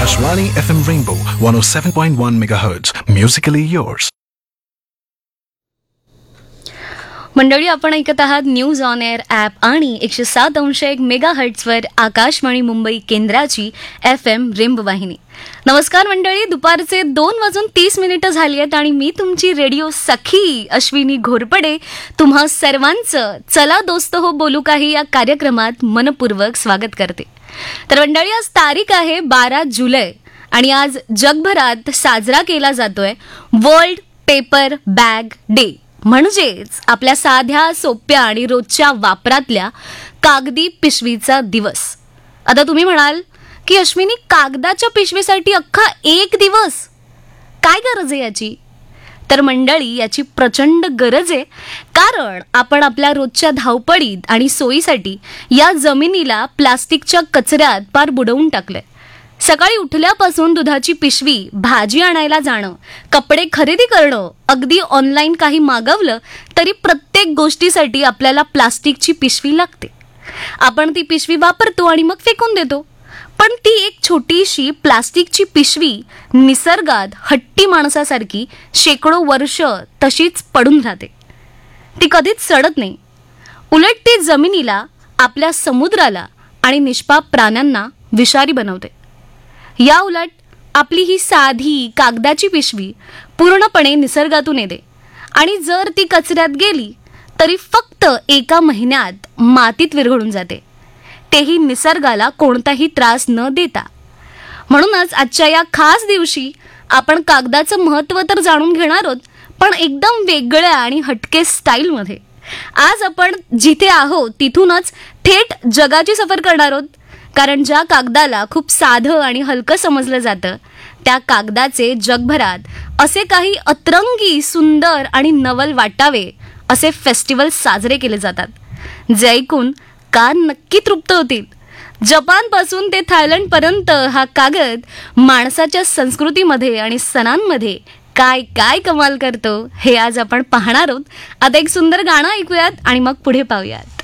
Akashvani FM Rainbow 107.1 MHz. Musically yours. मंडळी, आपण ऐकत आहात न्यूज ऑन एअर ॲप आणि 107.1 मेगाहर्ट्झवर आकाशवाणी मुंबई केंद्राची FM रेम्बो वाहिनी. नमस्कार मंडळी, दुपारचे 2:30 झाली आहेत आणि मी तुमची रेडिओ सखी अश्विनी घोरपडे तुम्हा सर्वांचं चला दोस्त हो बोलू काही या कार्यक्रमात मनपूर्वक स्वागत करते. तर मंडळी, आज तारीख आहे 12 जुलै आणि आज जगभरात साजरा केला जातोय वर्ल्ड पेपर बॅग डे, म्हणजेच आपल्या साध्या सोप्या आणि रोजच्या वापरातल्या कागदी पिशवीचा दिवस. आता तुम्ही म्हणाल की अश्विनी, कागदाच्या पिशवीसाठी अख्खा एक दिवस, काय गरज आहे याची? तर मंडळी, याची प्रचंड गरज आहे, कारण आपण आपल्या रोजच्या धावपळीत आणि सोयीसाठी या जमिनीला प्लास्टिकच्या कचऱ्यात पार बुडवून टाकलंय. सकाळी उठल्यापासून दुधाची पिशवी, भाजी आणायला जाणं, कपडे खरेदी करणं, अगदी ऑनलाईन काही मागवलं तरी प्रत्येक गोष्टीसाठी आपल्याला प्लास्टिकची पिशवी लागते. आपण ती पिशवी वापरतो आणि मग फेकून देतो. पण ती एक छोटीशी प्लास्टिकची पिशवी निसर्गात हट्टी माणसासारखी शेकडो वर्ष तशीच पडून राहते. ती कधीच सडत नाही. उलट ती जमिनीला, आपल्या समुद्राला आणि निष्पाप प्राण्यांना विषारी बनवते. या उलट आपली ही साधी कागदाची पिशवी पूर्णपणे निसर्गातून येते आणि जर ती कचऱ्यात गेली तरी फक्त एका महिन्यात मातीत विरघळून जाते, तेही निसर्गाला कोणताही त्रास न देता. म्हणूनच आजच्या या खास दिवशी आपण कागदाचं महत्त्व तर जाणून घेणार आहोत, पण एकदम वेगळ्या आणि हटके स्टाईलमध्ये. आज आपण जिथे आहोत तिथूनच थेट जगाची सफर करणार आहोत, कारण ज्या कागदाला खूप साधं आणि हलकं समजलं जातं, त्या कागदाचे जगभरात असे काही अतरंगी, सुंदर आणि नवल वाटावे असे फेस्टिवल साजरे केले जातात, जे ऐकून कान नक्की तृप्त होतील. जपानपासून ते थायलंडपर्यंत हा कागद माणसाच्या संस्कृतीमध्ये आणि सणांमध्ये काय काय कमाल करतो हे आज आपण पाहणार आहोत. आता एक सुंदर गाणं ऐकूयात आणि मग पुढे पाहूयात.